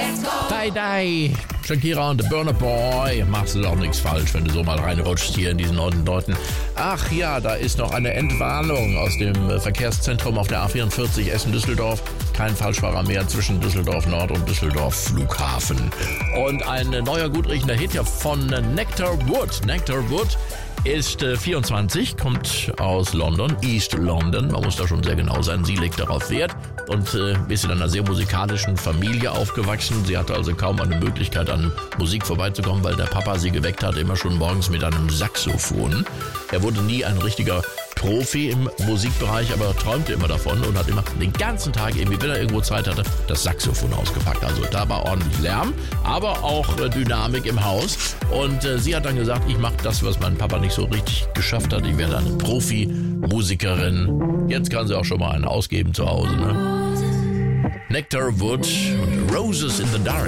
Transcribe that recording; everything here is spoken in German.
Die. Shakira und The Burna Boy. Machst du auch nichts falsch, wenn du so mal reinrutschst hier in diesen Leuten. Ach ja, da ist noch eine Entwarnung aus dem Verkehrszentrum auf der A44 Essen-Düsseldorf. Kein Falschfahrer mehr zwischen Düsseldorf Nord und Düsseldorf Flughafen. Und ein neuer, gut riechender Hit hier von Nectar Wood. Nectar Wood ist 24, kommt aus London, East London. Man muss da schon sehr genau sein. Sie legt darauf Wert und ist in einer sehr musikalischen Familie aufgewachsen. Sie hatte also kaum eine Möglichkeit, an Musik vorbeizukommen, weil der Papa sie geweckt hat, immer schon morgens mit einem Saxophon. Er wurde nie ein richtiger Profi im Musikbereich, aber träumte immer davon und hat immer den ganzen Tag, irgendwie, wenn er irgendwo Zeit hatte, das Saxophon ausgepackt. Also da war ordentlich Lärm, aber auch Dynamik im Haus. Und sie hat dann gesagt, ich mache das, was mein Papa nicht so richtig geschafft hat. Ich werde eine Profi-Musikerin. Jetzt kann sie auch schon mal einen ausgeben zu Hause. Ne? Nectar Wood und Roses in the Dark.